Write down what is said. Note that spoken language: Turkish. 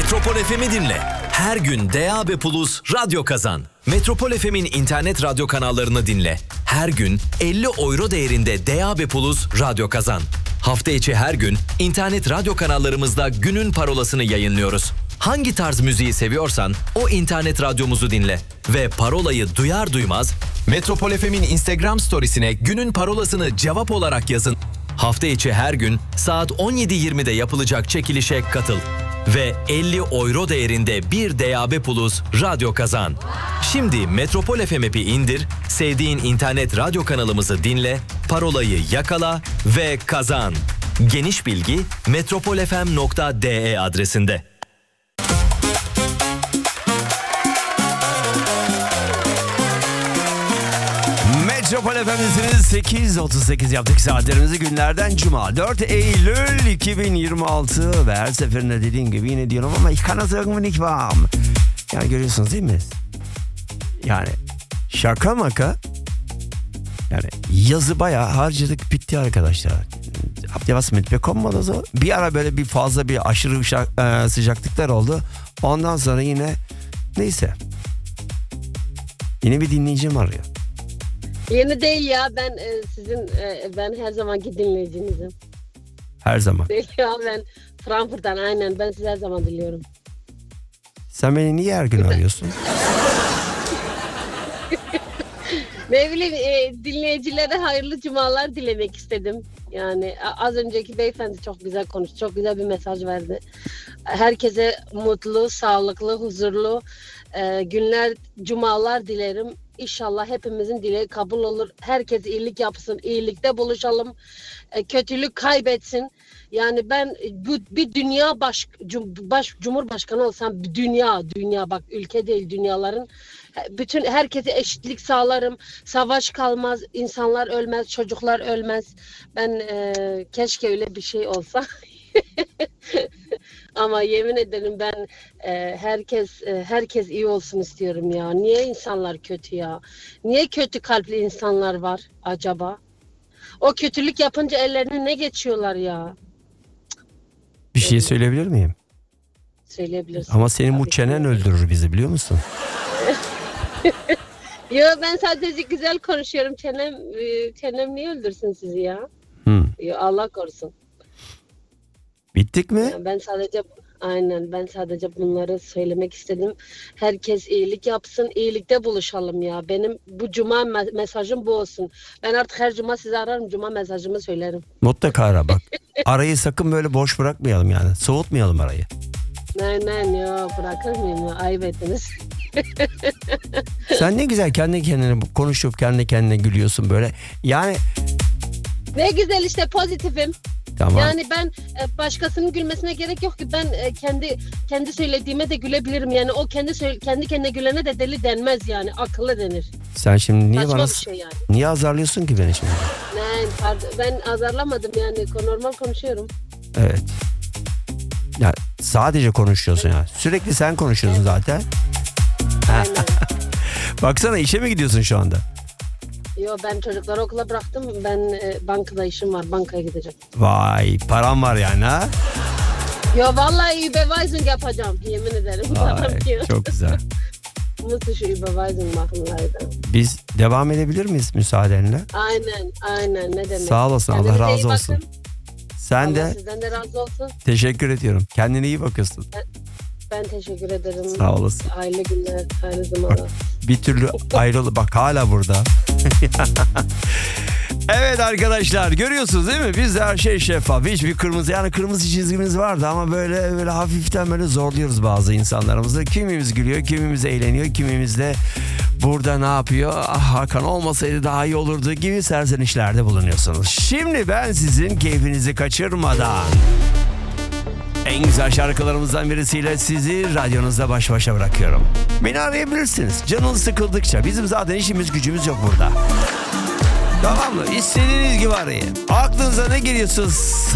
Metropol FM'i dinle. Her gün DAB+ radyo kazan. Metropol FM'in internet radyo kanallarını dinle. Her gün 50 euro değerinde DAB+ radyo kazan. Hafta içi her gün internet radyo kanallarımızda günün parolasını yayınlıyoruz. Hangi tarz müziği seviyorsan o internet radyomuzu dinle. Ve parolayı duyar duymaz Metropol FM'in Instagram storiesine günün parolasını cevap olarak yazın. Hafta içi her gün saat 17.20'de yapılacak çekilişe katıl. Ve 50 euro değerinde bir DAB+ radyo kazan. Şimdi Metropol FM app'i indir, sevdiğin internet radyo kanalımızı dinle, parolayı yakala ve kazan. Geniş bilgi metropolfm.de adresinde. Metropol FM'desiniz. 8.38 yaptık saatlerimizi, günlerden Cuma 4 Eylül 2026 ve her seferinde dediğim gibi yine diyorum ama ich kann das irgendwie nicht warm. Yani görüyorsunuz değil mi? Yani şaka maka, yani yazı bayağı harcadık, bitti arkadaşlar. Habt ihr was mitbekommen oder so? Bir ara böyle bir fazla bir aşırı sıcaklıklar oldu. Ondan sonra yine neyse. Yine bir dinleyicim arıyor. Yeni değil ya, ben her zamanki dinleyicinizim. Her zaman. Değil ya, ben Frankfurt'tan, aynen, ben sizi her zaman dinliyorum. Sen beni niye her gün arıyorsun? Ne bileyim, dinleyicilere hayırlı cumalar dilemek istedim. Yani az önceki beyefendi çok güzel konuştu, çok güzel bir mesaj verdi. Herkese mutlu, sağlıklı, huzurlu günler, cumalar dilerim. İnşallah hepimizin dileği kabul olur. Herkes iyilik yapsın, iyilikte buluşalım. Kötülük kaybetsin. Yani ben bir dünya cumhurbaşkanı olsam, dünya bak, ülke değil, dünyaların bütün herkese eşitlik sağlarım. Savaş kalmaz, insanlar ölmez, çocuklar ölmez. Ben keşke öyle bir şey olsa. Ama yemin ederim ben herkes iyi olsun istiyorum ya. Niye insanlar kötü ya? Niye kötü kalpli insanlar var acaba? O kötülük yapınca ellerine ne geçiyorlar ya? Bir şey söyleyebilir miyim? Söyleyebilirsin. Ama senin bu çenen öldürür bizi, biliyor musun? Yo, ben sadece güzel konuşuyorum. Çenem niye öldürsün sizi ya? Yo, Allah korusun. Bittik mi? Ben sadece bunları söylemek istedim. Herkes iyilik yapsın, iyilikte buluşalım ya. Benim bu cuma mesajım bu olsun. Ben artık her cuma sizi ararım, cuma mesajımı söylerim. Mutlaka ara bak. Arayı sakın böyle boş bırakmayalım yani. Soğutmayalım arayı. Yo, bırakır mıyım ya? Ayıp ettiniz. Sen ne güzel kendi kendine konuşup kendi kendine gülüyorsun böyle. Yani ne güzel işte, pozitifim. tamam. Yani ben başkasının gülmesine gerek yok ki, ben kendi söylediğime de gülebilirim. Yani o kendi kendine gülene de deli denmez yani, akıllı denir. Sen şimdi niye saçma bana bir şey yani. Niye azarlıyorsun ki beni şimdi? Ben azarlamadım yani, normal konuşuyorum. Evet. Ya sadece konuşuyorsun ya. Sürekli sen konuşuyorsun zaten. Aynen. Baksana, işe mi gidiyorsun şu anda? Yo, ben çocukları okula bıraktım. Ben bankada işim var. Bankaya gideceğim. Vay, param var yani ha? Yo, vallahi Überweisung yapacağım. Yemin ederim. Vay, çok güzel. Nasıl şu Überweisung machen leider. Biz devam edebilir miyiz müsaadenle? Aynen, ne demek. Sağ olasın, Allah Kendinize razı iyi olsun. bakın. Sen Allah de sizden de razı olsun. teşekkür ediyorum. Kendine iyi bakıyorsun. Ben teşekkür ederim. Sağ olasın. Hayırlı günler, hayırlı zamanlar. Bir türlü ayrıl, bak hala burada. Evet arkadaşlar, görüyorsunuz değil mi? Bizde her şey şeffaf. Hiçbir kırmızı çizgimiz vardı ama böyle hafiften böyle zorluyoruz bazı insanlarımızı. Kimimiz gülüyor, kimimiz eğleniyor, kimimiz de burada ne yapıyor? Hakan olmasaydı daha iyi olurdu gibi serzenişlerde bulunuyorsunuz. Şimdi ben sizin keyfinizi kaçırmadan en güzel şarkılarımızdan birisiyle sizi radyonuzda baş başa bırakıyorum. Beni arayabilirsiniz. Canınız sıkıldıkça. Bizim zaten işimiz gücümüz yok burada. Tamam mı? İstediğiniz gibi arayın. Aklınıza ne geliyorsa